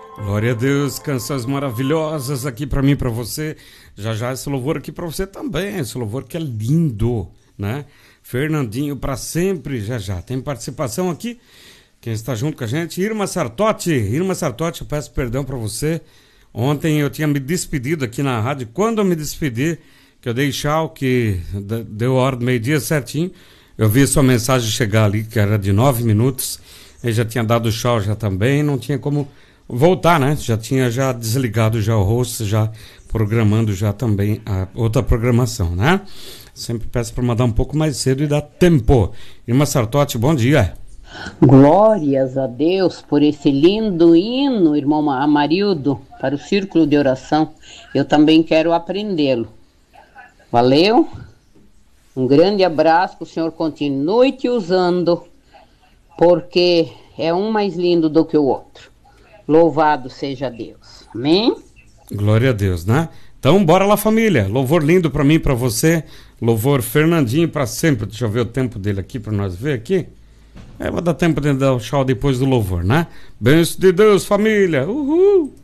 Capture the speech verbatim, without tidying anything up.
Glória a Deus, canções maravilhosas aqui pra mim, pra você. Já já esse louvor aqui pra você também, esse louvor que é lindo, né? Fernandinho pra sempre, já já. Tem participação aqui, quem está junto com a gente, Irma Sartotti. Irma Sartotti, eu peço perdão pra você. Ontem eu tinha me despedido aqui na rádio. Quando eu me despedi, que eu dei tchau, que deu hora do meio-dia certinho, eu vi sua mensagem chegar ali, que era de nove minutos. Eu já tinha dado tchau já também, não tinha como voltar, né? Já tinha já desligado já o host, já programando já também a outra programação, né? Sempre peço para mandar um pouco mais cedo e dar tempo. Irmã Sartotti, bom dia. Glórias a Deus por esse lindo hino, irmão Amarildo, para o círculo de oração. Eu também quero aprendê-lo. Valeu? Um grande abraço, que o Senhor continue te usando, porque é um mais lindo do que o outro. Louvado seja Deus. Amém? Glória a Deus, né? Então, bora lá, família. Louvor lindo para mim e para você. Louvor Fernandinho para sempre. Deixa eu ver o tempo dele aqui para nós ver aqui. É, vai dar tempo de dar o tchau depois do louvor, né? Bênção de Deus, família. Uhul!